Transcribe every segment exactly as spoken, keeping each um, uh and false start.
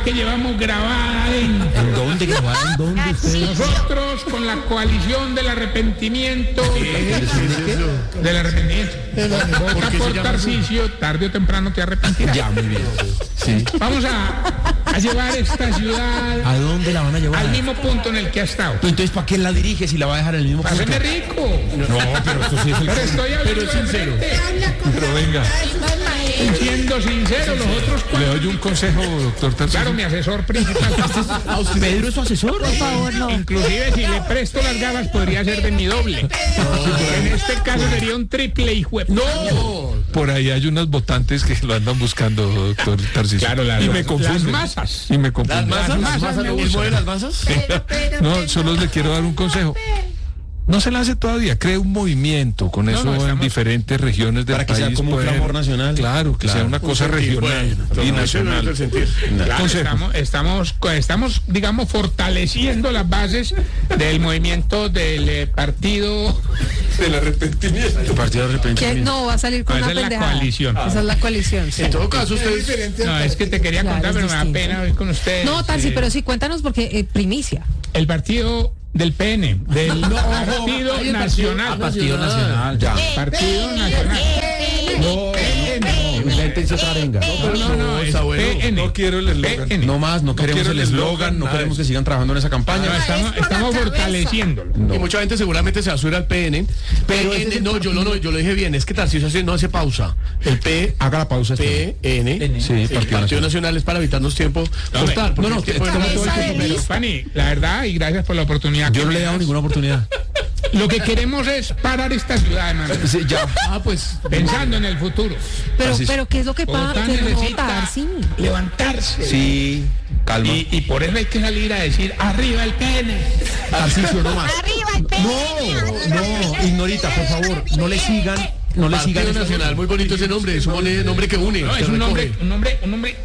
que llevamos grabada adentro. ¿En dónde grabada? ¿En dónde ustedes? Nosotros con la coalición del arrepentimiento. Del arrepentimiento. Vota por Tarcisio, tarde o temprano te arrepentirás. Ya, muy bien. Sí. Vamos a, a llevar esta ciudad. ¿A dónde la van a llevar? Al mismo punto en el que ha estado. Entonces, ¿para qué la dirige si la va a dejar en el mismo punto? Pásenme rico. No, pero esto sí es el... Pero estoy hablando Pero es sincero. Pero venga. Siendo sincero, los otros Le doy un consejo, doctor Tarcisio. Claro, mi asesor principal. ¿A usted Pedro es su asesor? Por favor, no. Inclusive si le presto las gafas podría ser de mi doble. En este caso sería un triple hijo de... No. Por ahí hay unas votantes que lo andan buscando, doctor Tarcisio. Claro, las, y me confunden. las masas. Y me confunden. ¿Las masas? Las masas, ¿El mueve las masas? No, solo le quiero dar un consejo. No se lance todavía, cree un movimiento con eso no, estamos... en diferentes regiones del para que país. sea como un clamor nacional. Claro, que Claro. sea una cosa regional y nacional. Claro, estamos, estamos, estamos, digamos, fortaleciendo las bases del movimiento del eh, partido Del arrepentimiento. El partido de Que arrepentimiento. no va a salir con No, una esa es la pendejada. coalición. Esa es la coalición. Sí. En todo caso, ustedes... No, es que te quería Claro, contar, es pero me da distinto. pena hoy con ustedes. No, Tarsi, Eh, pero sí, cuéntanos porque eh, primicia. El partido del P N, del Partido Ay, el Nacional. Ah, Partido Nacional, ya. Partido Nacional. No, P N. invéntense otra arenga. No, no, no, es P N. No quiero el eslogan. P N. No más, no queremos quiero el el eslogan, eslogan, no nada queremos de que sigan trabajando en esa No, campaña. estamos, estamos fortaleciéndolo. No. Y mucha gente seguramente se va a subir al P N. Pero P N, ese es no, el- yo lo, no, yo lo dije bien, es que Tarcisio hace- no hace pausa. El P, Haga la pausa. P, N, Sí, el Partido Partido Nacional. Nacional es para evitarnos tiempo cortar. no, no, porque el tiempo estamos es- todo el tiempo, Pero, Fanny, la verdad, y gracias por la oportunidad. Yo que no le he me dado das. ninguna oportunidad. Lo que queremos es parar esta ciudad, hermano. Sí, ya. Ah, pues. Pensando en el futuro. Pero, Así es. pero ¿qué es lo que pasa? Bogotá Que no, necesita Tarsi. levantarse. Sí, calma. Y, y por eso hay que salir a decir, arriba el P N. Tarcisio, no más. Arriba el P N. No, no, ignorita, por favor, no le sigan, no le sigan. Partido Nacional, muy bonito ese nombre, es un nombre que une. No, que es un nombre, recoge. un nombre, un nombre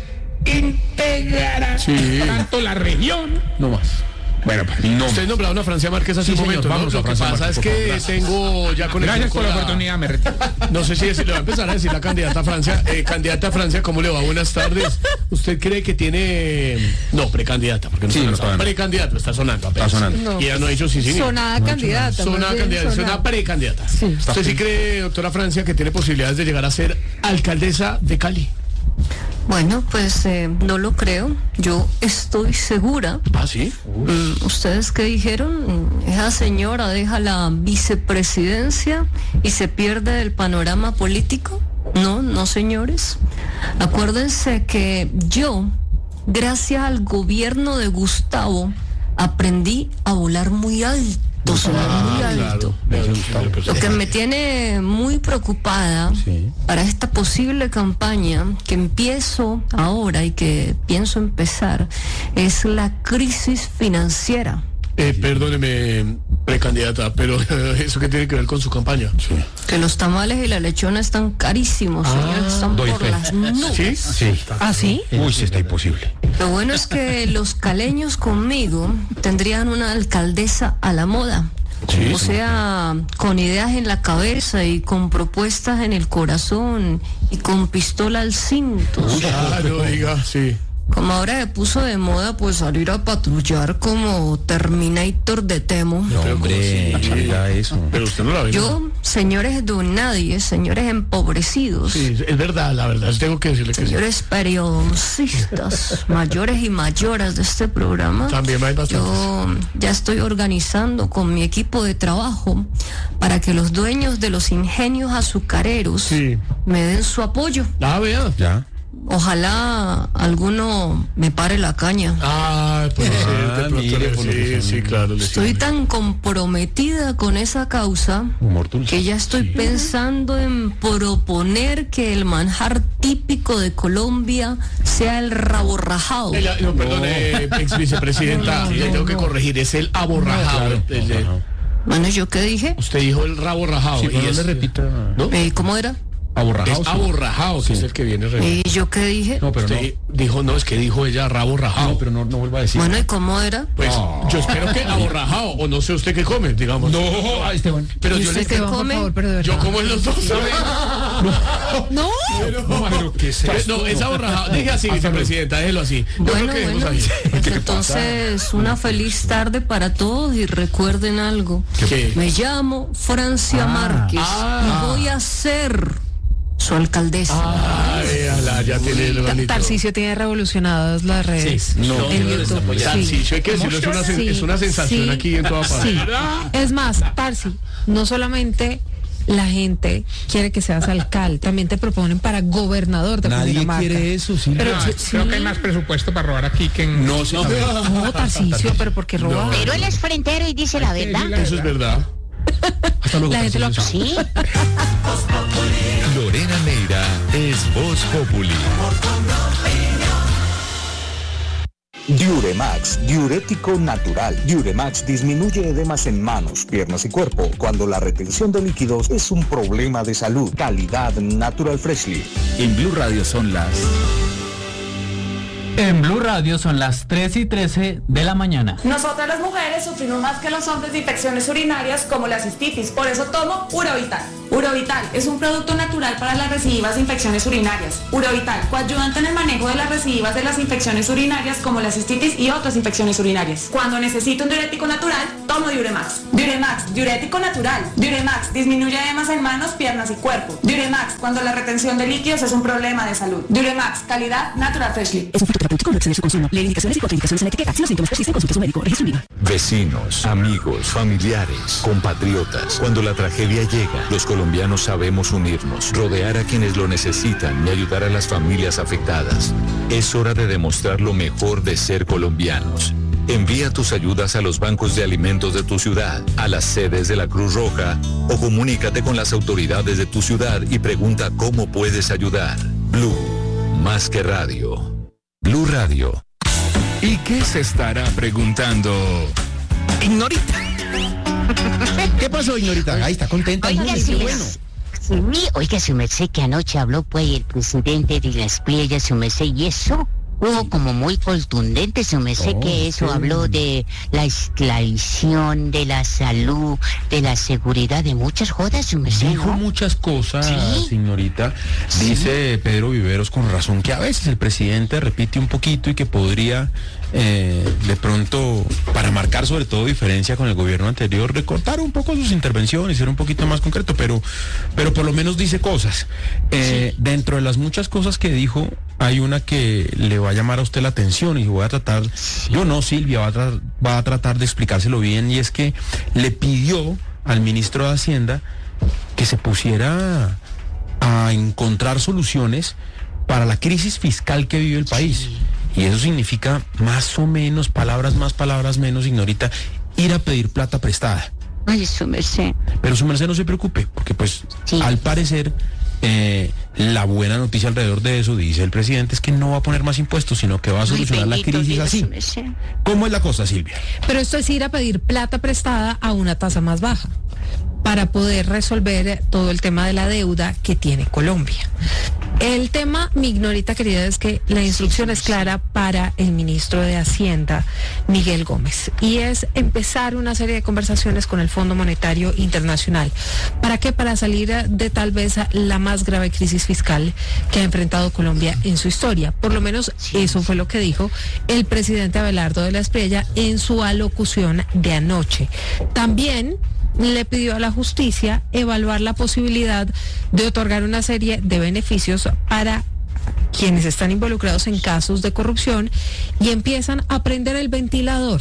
integrará Sí. tanto la región. No más. Bueno, no. Usted nombraron a Francia Márquez hace Sí, un señor, momento, ¿no? vámonos a Lo que Francia pasa Márquez, es por que favor. tengo ya conexión Gracias con por la oportunidad, me retiro. No sé si, si le va a empezar a decir la candidata a Francia. Eh, candidata a Francia, ¿cómo le va? Buenas tardes. ¿Usted cree que tiene... No, precandidata, porque no Sí, está no está sonando. bien. Precandidato, está sonando apenas. Está sonando. No. Y ella no ha dicho sí, sí. ni- Sonada candidata. Sonada más bien candidata, sonada. sonada precandidata. Sí. ¿Usted sí cree, doctora Francia, que tiene posibilidades de llegar a ser alcaldesa de Cali? Bueno, pues eh, no lo creo. Yo estoy segura. Ah, ¿sí? Mm, ¿Ustedes qué dijeron? Mm, Esa señora deja la vicepresidencia y se pierde del panorama político. No, no, señores. Acuérdense que yo, gracias al gobierno de Gustavo, aprendí a volar muy alto. Sonar muy alto. Lo que me tiene muy preocupada Sí. para esta posible campaña que empiezo ahora y que pienso empezar es la crisis financiera. Eh, perdóneme, precandidata, pero ¿eso qué tiene que ver con su campaña? Que los tamales y la lechona están carísimos, señores, están doy por fe. las nubes. ¿Sí? Sí. ¿Ah, sí? Uy, sí está imposible. Lo bueno es que los caleños conmigo tendrían una alcaldesa a la moda. Sí, O sí. sea, con ideas en la cabeza y con propuestas en el corazón y con pistola al cinto. Claro, diga, sí. Como ahora se puso de moda pues salir a patrullar como Terminator de Temo. No, hombre, no diga eso. Pero usted no la ve. ¿no? Yo, señores don nadie, señores empobrecidos, Sí, es verdad, la verdad, tengo que decirle que sí. señores periodoncistas, mayores y mayoras de este programa, También hay bastantes. yo ya estoy organizando con mi equipo de trabajo para que los dueños de los ingenios azucareros Sí. me den su apoyo. Ah, vea. Ya. Ojalá alguno me pare la caña. Ah, pues sí, Ah, de pronto mire, le- por lo que sí, son- sí, claro. le Estoy sirve. tan comprometida con esa causa Humor dulce. que ya estoy pensando en proponer que el manjar típico de Colombia sea el rabo rajado. Eh, ya, no, perdone, ex vicepresidenta, No, no, le tengo que no. corregir, es el aborrajado. Claro. El- el- Bueno, ¿yo qué dije? usted dijo el rabo rajado. Sí, y pero no es- le repita. ¿no? Eh, ¿Cómo era? Aborrajado. Es aborrajado, que es el que viene re... ¿Y yo qué dije? No, pero no. Usted dijo, no, es que dijo ella rabo rajado. No, pero no, no vuelva a decir. Bueno, ¿y cómo era? Pues yo espero que aborrajado, o no sé usted qué come, digamos. No, ah, Esteban. Pero ¿Y yo usted le qué Esteban, por come? favor, pero de yo verdad. como en los dos. No. No, pero ¿qué es esto? No, es aborrajado. Deje así, vicepresidenta, déjelo así. Yo Bueno, creo que dejemos bueno, ahí. pues entonces una feliz tarde para todos y recuerden algo. ¿Qué? Me llamo Francia Márquez ah. y voy a ser su alcaldesa. Ah, véala, ya tiene el Ta- bonito. Tarcisio tiene revolucionadas las redes Sí, no, en no, YouTube. no, Sí. Tarcisio, hay que decirlo, es una, sen- Sí, es una sensación sí, aquí en toda parte. Sí. Es más, Tarsi, no solamente la gente quiere que seas alcalde, también te proponen para gobernador de Nadie Cundinamarca. quiere eso, sí. Pero No, sí, creo sí. que hay más presupuesto para robar aquí que en... No, sí, a ver. No, Tarcisio, pero ¿por qué robar? Pero él es frentero y dice la verdad. Eso es verdad. Hasta luego. La gente lo Tarcisio. Sí. Lorena Neira es Voz Populi. Diuremax, diurético natural. Diuremax disminuye edemas en manos, piernas y cuerpo cuando la retención de líquidos es un problema de salud. Calidad Natural Freshly. En Blue Radio son las... En Blue Radio son las tres y trece de la mañana. Nosotras las mujeres sufrimos más que los hombres de infecciones urinarias como la cistitis, por eso tomo Urovital. Urovital es un producto natural para las recidivas de infecciones urinarias. Urovital, coayudante en el manejo de las recidivas de las infecciones urinarias como la cistitis y otras infecciones urinarias. Cuando necesito un diurético natural, tomo Diuremax. Diuremax, diurético natural. Diuremax, disminuye edemas en manos, piernas y cuerpo. Diuremax, cuando la retención de líquidos es un problema de salud. Diuremax, calidad Natural Freshly. Es un fruto terapéutico, no excede su consumo. Lee indicaciones y contraindicaciones en etiqueta. Si los síntomas persisten, consulte a su médico. Registro I V A. Vecinos, amigos, familiares, compatriotas. Cuando la tragedia llega, los colombianos sabemos unirnos, rodear a quienes lo necesitan y ayudar a las familias afectadas. Es hora de demostrar lo mejor de ser colombianos. Envía tus ayudas a los bancos de alimentos de tu ciudad, a las sedes de la Cruz Roja o comunícate con las autoridades de tu ciudad y pregunta cómo puedes ayudar. Blue, más que radio. Blue Radio. ¿Y qué se estará preguntando? Ignorita. ¿Qué pasó, Ignorita? Ahí está contenta. Oiga, Ay, si qué me- bueno. si me- oiga, su merced, que anoche habló pues el presidente de las playas, su merced, y eso hubo como muy contundente, su merced, Oh, que eso sí. habló de la esclavización, de la salud, de la seguridad, de muchas jodas, su merced, Dijo ¿no? muchas cosas, Sí. señorita. Dice Pedro Viveros con razón que a veces el presidente repite un poquito y que podría eh, de pronto, para marcar sobre todo diferencia con el gobierno anterior, recortar un poco sus intervenciones, ser un poquito más concreto, pero, pero por lo menos dice cosas. Eh, Dentro de las muchas cosas que dijo, hay una que le va a llamar a usted la atención y voy a tratar, yo no, Silvia, va a, tra- va a tratar de explicárselo bien, y es que le pidió al ministro de Hacienda que se pusiera a encontrar soluciones para la crisis fiscal que vive el país. Y eso significa más o menos, palabras más, palabras menos, Ignorita, ir a pedir plata prestada. Ay, su merced. Pero su merced no se preocupe, porque pues Sí. al parecer eh, la buena noticia alrededor de eso, dice el presidente, es que no va a poner más impuestos, sino que va a Ay, solucionar la bendito crisis Dios, así. su merced. ¿Cómo es la cosa, Silvia? Pero esto es ir a pedir plata prestada a una tasa más baja para poder resolver todo el tema de la deuda que tiene Colombia. El tema, mi Ignorita querida, es que la instrucción es clara para el ministro de Hacienda, Miguel Gómez, y es empezar una serie de conversaciones con el Fondo Monetario Internacional. ¿Para qué? Para salir de tal vez la más grave crisis fiscal que ha enfrentado Colombia en su historia. Por lo menos eso fue lo que dijo el presidente Abelardo de la Espriella en su alocución de anoche. También le pidió a la justicia evaluar la posibilidad de otorgar una serie de beneficios para quienes están involucrados en casos de corrupción y empiezan a prender el ventilador.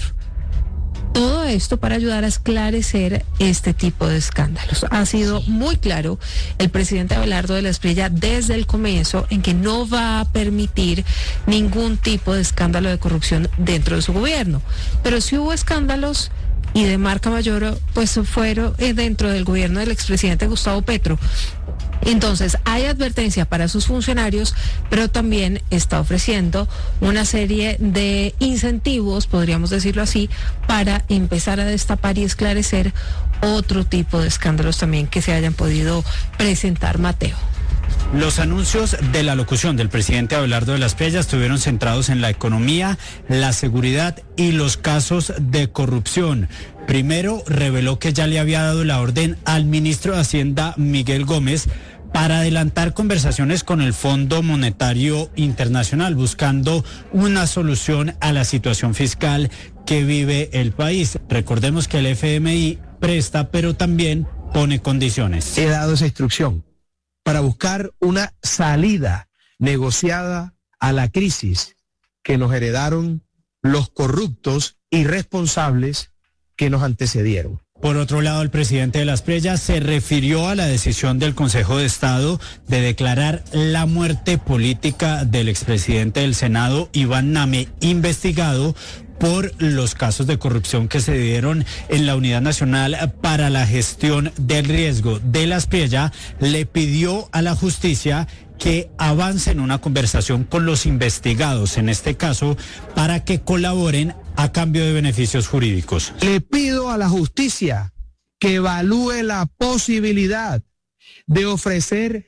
Todo esto para ayudar a esclarecer este tipo de escándalos. Ha sido muy claro el presidente Abelardo de la Espriella desde el comienzo en que no va a permitir ningún tipo de escándalo de corrupción dentro de su gobierno. Pero si hubo escándalos y de marca mayor, pues fueron eh, dentro del gobierno del expresidente Gustavo Petro. Entonces, hay advertencia para sus funcionarios, pero también está ofreciendo una serie de incentivos, podríamos decirlo así, para empezar a destapar y esclarecer otro tipo de escándalos también que se hayan podido presentar, Mateo. Los anuncios de la locución del presidente Abelardo de las Prellas estuvieron centrados en la economía, la seguridad y los casos de corrupción. Primero, reveló que ya le había dado la orden al ministro de Hacienda, Miguel Gómez, para adelantar conversaciones con el Fondo Monetario Internacional, buscando una solución a la situación fiscal que vive el país. Recordemos que el F M I presta, pero también pone condiciones. He dado esa instrucción para buscar una salida negociada a la crisis que nos heredaron los corruptos irresponsables que nos antecedieron. Por otro lado, el presidente de las Prellas se refirió a la decisión del Consejo de Estado de declarar la muerte política del expresidente del Senado, Iván Name, investigado por los casos de corrupción que se dieron en la Unidad Nacional para la Gestión del Riesgo. De las Prellas le pidió a la justicia que avance en una conversación con los investigados, en este caso, para que colaboren a cambio de beneficios jurídicos. Le pido a la justicia que evalúe la posibilidad de ofrecer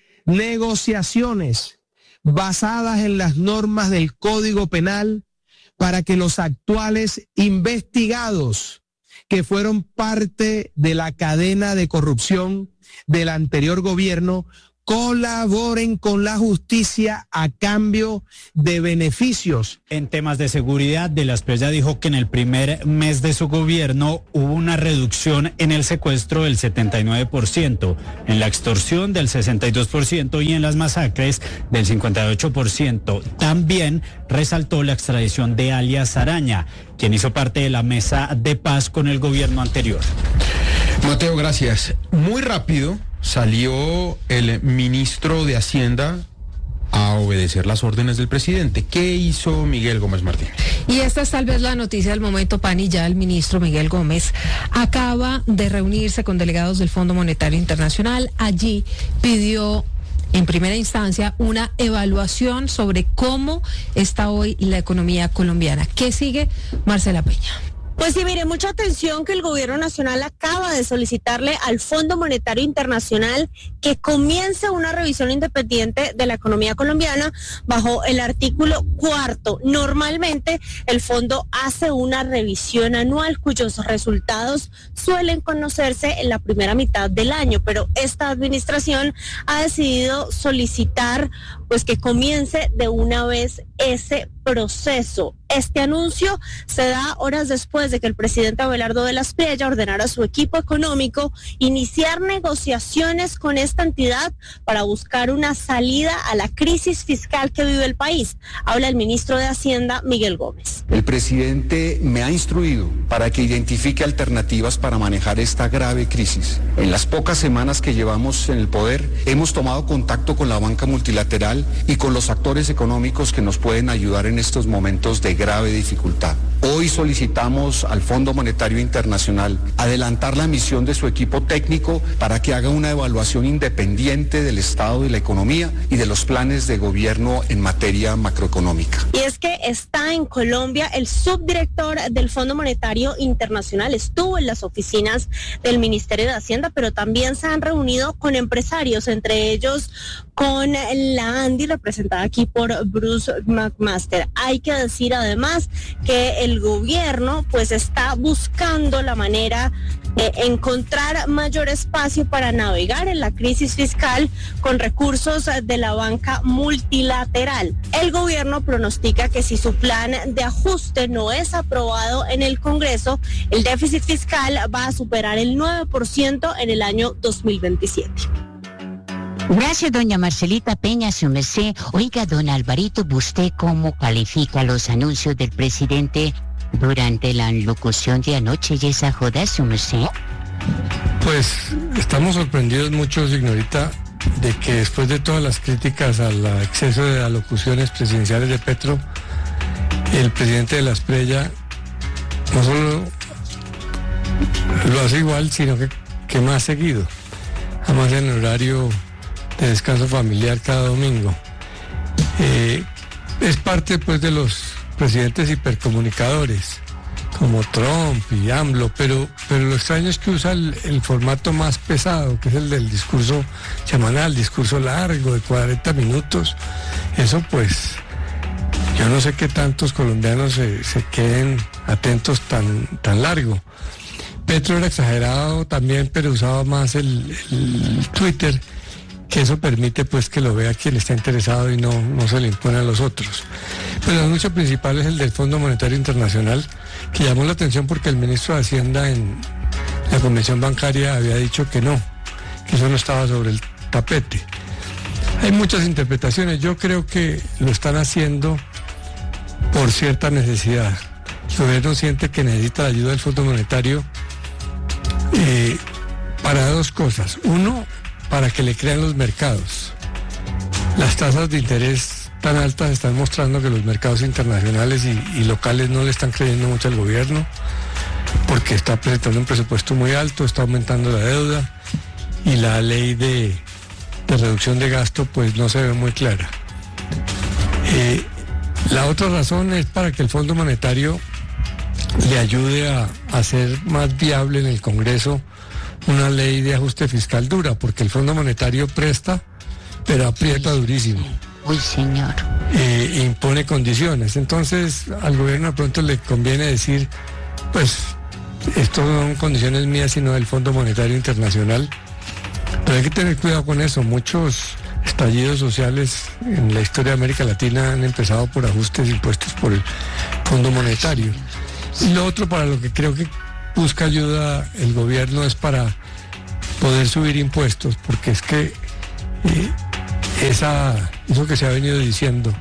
negociaciones basadas en las normas del Código Penal para que los actuales investigados que fueron parte de la cadena de corrupción del anterior gobierno colaboren con la justicia a cambio de beneficios. En temas de seguridad, De las Prellas dijo que en el primer mes de su gobierno hubo una reducción en el secuestro del setenta y nueve por ciento, en la extorsión del sesenta y dos por ciento y en las masacres del cincuenta y ocho por ciento. También resaltó la extradición de alias Araña, quien hizo parte de la mesa de paz con el gobierno anterior. Mateo, gracias. Muy rápido salió el ministro de Hacienda a obedecer las órdenes del presidente. ¿Qué hizo Miguel Gómez Martínez? Y esta es tal vez la noticia del momento, Pani. Ya el ministro Miguel Gómez acaba de reunirse con delegados del Fondo Monetario Internacional. Allí pidió en primera instancia una evaluación sobre cómo está hoy la economía colombiana. ¿Qué sigue? Marcela Peña. Pues sí, mire, mucha atención que el gobierno nacional acaba de solicitarle al Fondo Monetario Internacional que comience una revisión independiente de la economía colombiana bajo el artículo cuarto. Normalmente el fondo hace una revisión anual cuyos resultados suelen conocerse en la primera mitad del año, pero esta administración ha decidido solicitar pues que comience de una vez ese proceso. Este anuncio se da horas después de que el presidente Abelardo de las Prellas ordenara a su equipo económico iniciar negociaciones con esta entidad para buscar una salida a la crisis fiscal que vive el país. Habla el ministro de Hacienda, Miguel Gómez. El presidente me ha instruido para que identifique alternativas para manejar esta grave crisis. En las pocas semanas que llevamos en el poder, hemos tomado contacto con la banca multilateral y con los actores económicos que nos pueden ayudar en estos momentos de grave dificultad. Hoy solicitamos al Fondo Monetario Internacional adelantar la misión de su equipo técnico para que haga una evaluación independiente del estado de la economía y de los planes de gobierno en materia macroeconómica. Y es que está en Colombia el subdirector del Fondo Monetario Internacional, estuvo en las oficinas del Ministerio de Hacienda, pero también se han reunido con empresarios, entre ellos con la ANDI, representada aquí por Bruce McMaster. Hay que decir además que el gobierno pues está buscando la manera de encontrar mayor espacio para navegar en la crisis fiscal con recursos de la banca multilateral. El gobierno pronostica que si su plan de ajuste no es aprobado en el Congreso, el déficit fiscal va a superar el nueve por ciento en el año dos mil veintisiete. Gracias, doña Marcelita Peña, su merced. Oiga, don Alvarito, ¿usted cómo califica los anuncios del presidente durante la locución de anoche y esa joda, su merced? Pues estamos sorprendidos mucho, señorita, de que después de todas las críticas al exceso de alocuciones presidenciales de Petro, el presidente de las Prellas no solo lo hace igual, sino que, que más seguido, además en el horario de descanso familiar cada domingo. Eh, es parte pues de los presidentes hipercomunicadores, como Trump y AMLO, pero, pero lo extraño es que usa el, el formato más pesado, que es el del discurso semanal, discurso largo de cuarenta minutos. Eso pues, yo no sé qué tantos colombianos se, se queden atentos tan, tan largo. Petro era exagerado también, pero usaba más el, el Twitter, que eso permite pues que lo vea quien está interesado y no, no se le impone a los otros. Pero el anuncio principal es el del Fondo Monetario Internacional, que llamó la atención porque el ministro de Hacienda en la Convención Bancaria había dicho que no, que eso no estaba sobre el tapete. Hay muchas interpretaciones, yo creo que lo están haciendo por cierta necesidad. El gobierno siente que necesita la ayuda del Fondo Monetario eh, para dos cosas. Uno, para que le crean los mercados. Las tasas de interés tan altas están mostrando que los mercados internacionales y, y locales no le están creyendo mucho al gobierno, porque está presentando un presupuesto muy alto, está aumentando la deuda y la ley de, de reducción de gasto pues no se ve muy clara. Eh, la otra razón es para que el Fondo Monetario le ayude a, a hacer más viable en el Congreso una ley de ajuste fiscal dura, porque el Fondo Monetario presta, pero aprieta durísimo. Uy, señor. Eh, impone condiciones. Entonces, al gobierno de pronto le conviene decir, pues, esto no son condiciones mías, sino del Fondo Monetario Internacional. Pero hay que tener cuidado con eso. Muchos estallidos sociales en la historia de América Latina han empezado por ajustes impuestos por el Fondo Monetario. Y lo otro, para lo que creo que busca ayuda el gobierno, es para poder subir impuestos, porque es que eh, esa, eso que se ha venido diciendo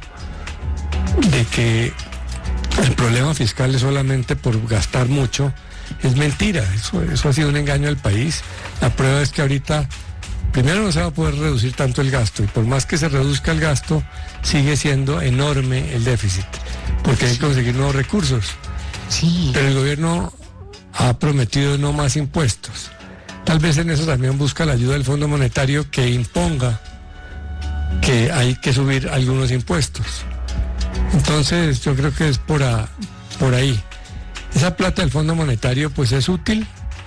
de que el problema fiscal es solamente por gastar mucho, es mentira. Eso, eso ha sido un engaño al país. La prueba es que ahorita primero no se va a poder reducir tanto el gasto, y por más que se reduzca el gasto, sigue siendo enorme el déficit, porque hay que conseguir nuevos recursos. Sí. Pero el gobierno ha prometido no más impuestos. Tal vez en eso también busca la ayuda del Fondo Monetario, que imponga que hay que subir algunos impuestos. Entonces yo creo que es por, a, por ahí. Esa plata del Fondo Monetario pues es útil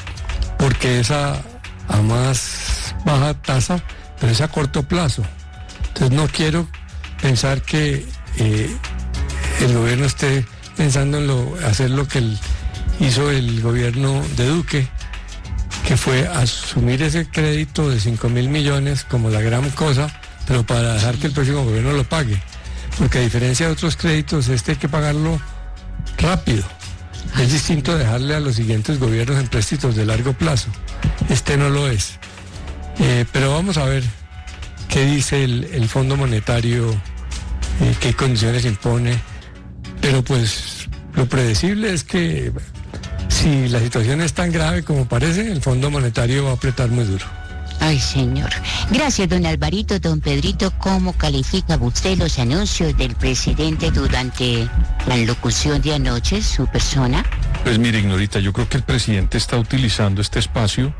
porque es a, a más baja tasa, pero es a corto plazo. Entonces no quiero pensar que eh, el gobierno esté pensando en lo, hacer lo que el hizo el gobierno de Duque, que fue asumir ese crédito de cinco mil millones como la gran cosa, pero para dejar que el próximo gobierno lo pague. Porque a diferencia de otros créditos, este hay que pagarlo rápido. Es distinto dejarle a los siguientes gobiernos en préstitos de largo plazo. Este no lo es. Eh, pero vamos a ver qué dice el, el Fondo Monetario, eh, qué condiciones impone. Pero pues lo predecible es que si la situación es tan grave como parece, el Fondo Monetario va a apretar muy duro. Ay, señor. Gracias, don Alvarito. Don Pedrito, ¿cómo califica usted los anuncios del presidente durante la locución de anoche, su persona? Pues mire, Ignorita, yo creo que el presidente está utilizando este espacio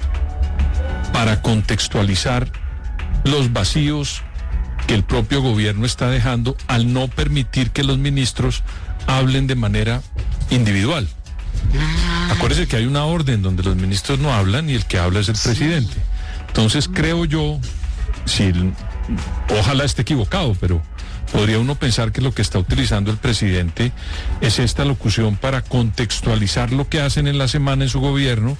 para contextualizar los vacíos que el propio gobierno está dejando al no permitir que los ministros hablen de manera individual. Ah. Acuérdese que hay una orden donde los ministros no hablan y el que habla es el sí. presidente. Entonces creo yo, si, ojalá esté equivocado, pero podría uno pensar que lo que está utilizando el presidente es esta locución para contextualizar lo que hacen en la semana en su gobierno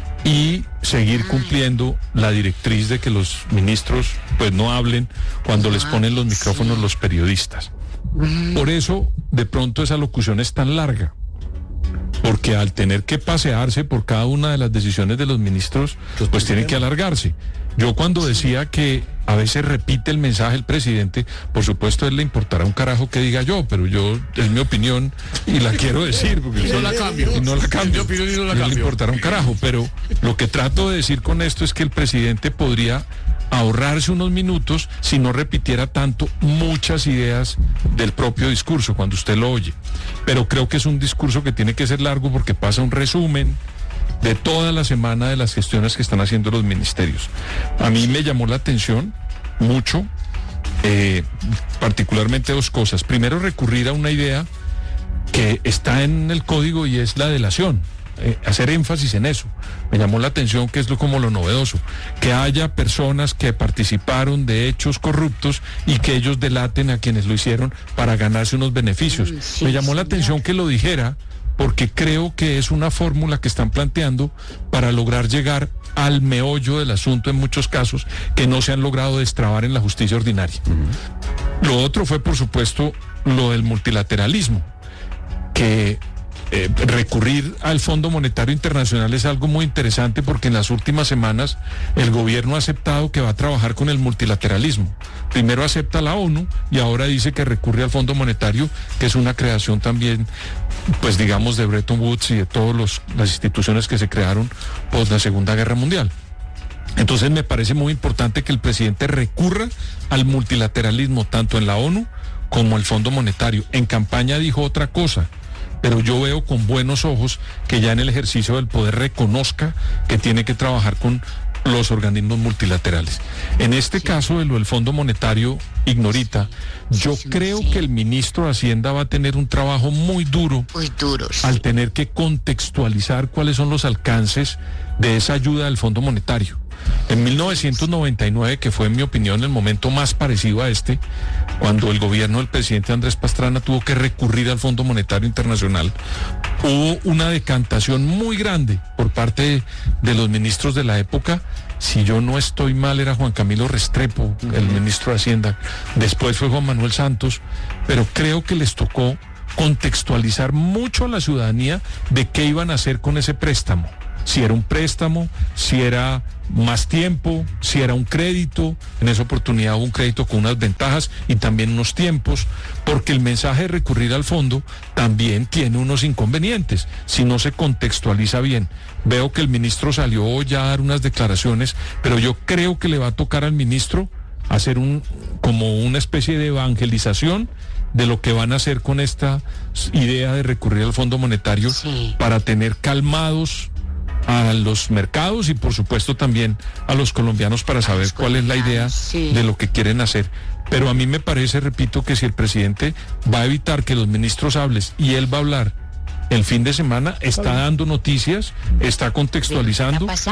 y seguir cumpliendo la directriz de que los ministros pues no hablen cuando les ponen los micrófonos los periodistas. Por eso de pronto esa locución es tan larga, porque al tener que pasearse por cada una de las decisiones de los ministros, pues tiene que alargarse. Yo cuando decía que a veces repite el mensaje el presidente, por supuesto a él le importará un carajo que diga yo, pero yo, es mi opinión y la quiero decir, porque y no la cambio. Y no la cambio. Mi opinión y no la no cambio. le importará un carajo, pero lo que trato de decir con esto es que el presidente podría ahorrarse unos minutos si no repitiera tanto muchas ideas del propio discurso cuando usted lo oye. Pero creo que es un discurso que tiene que ser largo porque pasa un resumen de toda la semana de las gestiones que están haciendo los ministerios. A mí me llamó la atención mucho, eh, particularmente dos cosas. Primero, recurrir a una idea que está en el código y es la delación. Eh, hacer énfasis en eso. Me llamó la atención que es lo, como lo novedoso, que haya personas que participaron de hechos corruptos y que ellos delaten a quienes lo hicieron para ganarse unos beneficios. Sí, Me llamó la atención que lo dijera, porque creo que es una fórmula que están planteando para lograr llegar al meollo del asunto en muchos casos que no se han logrado destrabar en la justicia ordinaria. Uh-huh. Lo otro fue, por supuesto, lo del multilateralismo, que Eh, recurrir al Fondo Monetario Internacional es algo muy interesante, porque en las últimas semanas el gobierno ha aceptado que va a trabajar con el multilateralismo. Primero acepta la ONU y ahora dice que recurre al Fondo Monetario, que es una creación también, pues digamos, de Bretton Woods y de todas las instituciones que se crearon post la Segunda Guerra Mundial. Entonces me parece muy importante que el presidente recurra al multilateralismo tanto en la ONU como el Fondo Monetario. En campaña dijo otra cosa, pero yo veo con buenos ojos que ya en el ejercicio del poder reconozca que tiene que trabajar con los organismos multilaterales. En este caso de lo del Fondo Monetario, Ignorita, yo creo que el ministro de Hacienda va a tener un trabajo muy duro, muy duro sí. al tener que contextualizar cuáles son los alcances de esa ayuda del Fondo Monetario. En mil novecientos noventa y nueve, que fue en mi opinión el momento más parecido a este, cuando el gobierno del presidente Andrés Pastrana tuvo que recurrir al Fondo Monetario Internacional, hubo una decantación muy grande por parte de, de los ministros de la época. Si yo no estoy mal, era Juan Camilo Restrepo, el ministro de Hacienda, después fue Juan Manuel Santos, pero creo que les tocó contextualizar mucho a la ciudadanía de qué iban a hacer con ese préstamo. Si era un préstamo, si era más tiempo, si era un crédito. En esa oportunidad hubo un crédito con unas ventajas y también unos tiempos, porque el mensaje de recurrir al fondo también tiene unos inconvenientes si no se contextualiza bien. Veo que el ministro salió hoy a dar unas declaraciones, pero yo creo que le va a tocar al ministro hacer un como una especie de evangelización de lo que van a hacer con esta idea de recurrir al Fondo Monetario, sí, para tener calmados a los mercados y por supuesto también a los colombianos para saber cuál es la idea sí. de lo que quieren hacer. Pero a mí me parece, repito, que si el presidente va a evitar que los ministros hablen y él va a hablar el fin de semana, está dando noticias, está contextualizando.